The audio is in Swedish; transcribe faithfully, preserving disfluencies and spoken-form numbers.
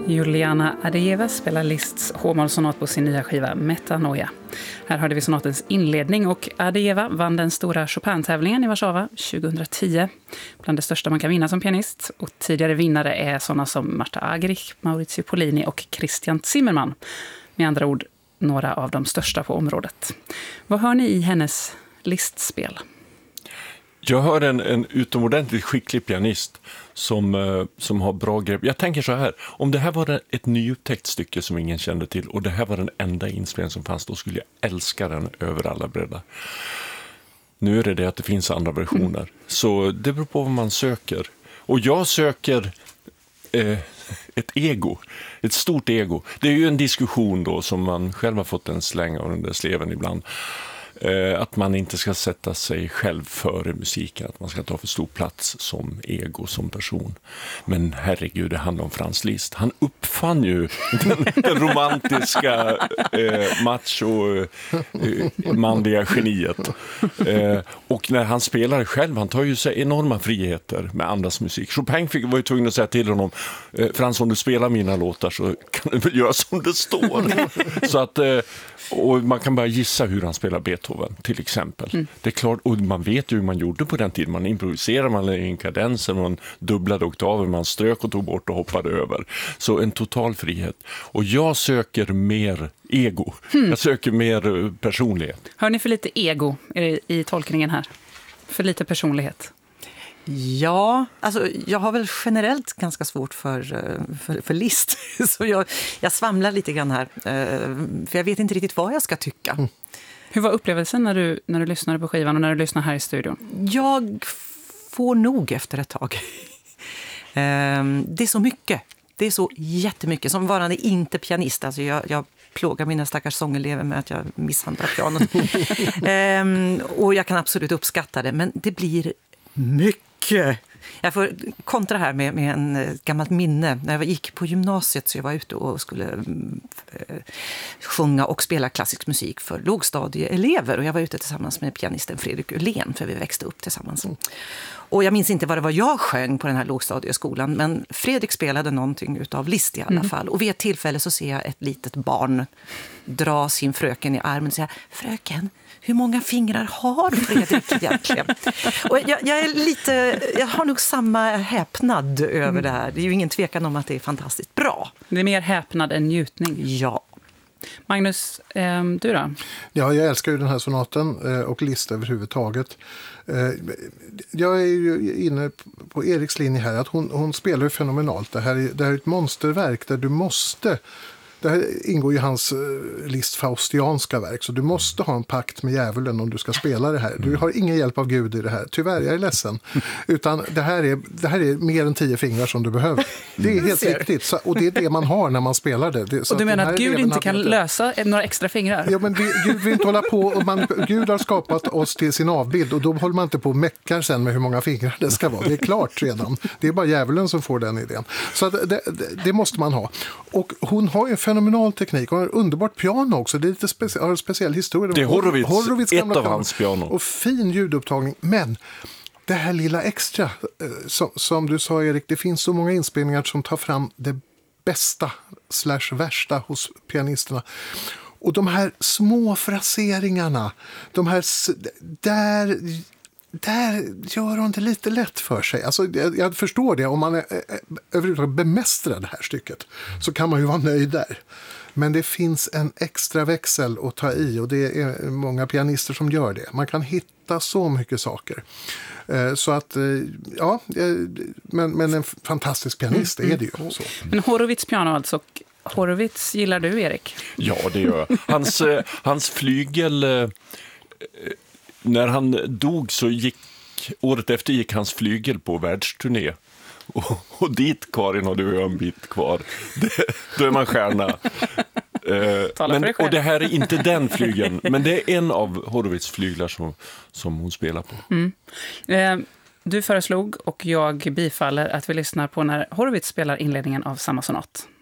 Juliana Ardjeva spelar Liszts H-mollsonat på sin nya skiva Metanoia. Här hörde vi sonatens inledning och Ardjeva vann den stora Chopin-tävlingen i Warszawa tjugohundratio. Bland det största man kan vinna som pianist. Och tidigare vinnare är sådana som Marta Argerich, Maurizio Pollini och Christian Zimmermann. Med andra ord några av de största på området. Vad hör ni i hennes Liszt-spel? Jag hör en, en utomordentligt skicklig pianist som, eh, som har bra grepp. Jag tänker så här, om det här var ett nyupptäckt stycke som ingen kände till och det här var den enda inspelningen som fanns, då skulle jag älska den över alla breddar. Nu är det det att det finns andra versioner. Mm. Så det beror på vad man söker. Och jag söker eh, ett ego, ett stort ego. Det är ju en diskussion då som man själv har fått en släng av den där sleven ibland. Att man inte ska sätta sig själv före musiken, att man ska ta för stor plats som ego, som person. Men herregud, det handlar om Franz Liszt. Han uppfann ju den, den romantiska eh, macho eh, manliga geniet. Eh, och när han spelar själv, han tar ju sig enorma friheter med andras musik. Chopin fick, var ju tvungen att säga till honom, eh, Frans, om du spelar mina låtar så kan du väl göra som det står. Så att eh, och man kan bara gissa hur han spelar Beethoven, till exempel. Mm. Det är klart, och man vet ju hur man gjorde på den tiden. Man improviserade, man i en kadens, man dubblade oktaver, man strök och tog bort och hoppade över. Så en total frihet. Och jag söker mer ego. Mm. Jag söker mer personlighet. Hör ni för lite ego i, i tolkningen här? För lite personlighet? Ja, alltså jag har väl generellt ganska svårt för, för, för Liszt. Så jag, jag svamlar lite grann här. För jag vet inte riktigt vad jag ska tycka. Mm. Hur var upplevelsen när du, när du lyssnade på skivan och när du lyssnade här i studion? Jag får nog efter ett tag. Det är så mycket. Det är så jättemycket. Som varande inte pianist. Alltså jag, jag plågar mina stackars sångelever med att jag misshandlar pianot. Och jag kan absolut uppskatta det. Men det blir mycket. Jag får kontra här med, med en gammalt minne. När jag gick på gymnasiet så jag var ute och skulle eh, sjunga och spela klassisk musik för lågstadieelever. Och jag var ute tillsammans med pianisten Fredrik Ullén, för vi växte upp tillsammans. Mm. Och jag minns inte vad det var jag sjöng på den här lågstadieskolan, men Fredrik spelade någonting utav Liszt i alla mm. fall. Och vid ett tillfälle så ser jag ett litet barn dra sin fröken i armen och säga, fröken, hur många fingrar har Fredrik egentligen? Och jag, jag är lite, jag har nog samma häpnad över mm. det här. Det är ju ingen tvekan om att det är fantastiskt bra. Det är mer häpnad än njutning. Ja. Magnus, eh, du då? Ja, jag älskar ju den här sonaten eh, och Liszt överhuvudtaget. Eh, jag är ju inne på Eriks linje här, att hon, hon spelar ju fenomenalt. Det här, är, det här är ett monsterverk där du måste... Det här ingår ju hans Liszt faustianska verk, så du måste ha en pakt med djävulen om du ska spela det här. Du har ingen hjälp av Gud i det här. Tyvärr, jag är ledsen. Utan det här är, det här är mer än tio fingrar som du behöver. Det är helt riktigt. Så, och det är det man har när man spelar det. det så och du menar att, att Gud inte kan inte... lösa några extra fingrar? Ja, men vi, Gud vill inte hålla på. Och man, Gud har skapat oss till sin avbild och då håller man inte på och meckar sen med hur många fingrar det ska vara. Det är klart redan. Det är bara djävulen som får den idén. Så att det, det, det måste man ha. Och hon har ju fenomenal teknik och har en underbart piano också. Det är lite speci- har en speciell historia. Det är Horowitz, Horowitz ett av piano. hans piano. Och fin ljudupptagning. Men det här lilla extra, eh, som, som du sa Erik, det finns så många inspelningar som tar fram det bästa slash värsta hos pianisterna. Och de här små fraseringarna, de här där... Där gör hon det lite lätt för sig. Alltså, jag, jag förstår det. Om man är, är, överhuvudtaget bemästrar det här stycket så kan man ju vara nöjd där. Men det finns en extra växel att ta i och det är många pianister som gör det. Man kan hitta så mycket saker. Eh, så att, eh, ja, eh, men, men en fantastisk pianist är det ju. Så. Men Horowitz piano alltså. Horowitz gillar du, Erik? Ja, det gör jag. Hans, eh, hans flygel... Eh, När han dog så gick, året efter gick hans flygel på världsturné. Och, och dit, Karin, har du en bit kvar. Det, då är man stjärna. eh, men, och det här är inte den flygeln, men det är en av Horowitz flyglar som, som hon spelar på. Mm. Eh, du föreslog och jag bifaller att vi lyssnar på när Horowitz spelar inledningen av samma sonat.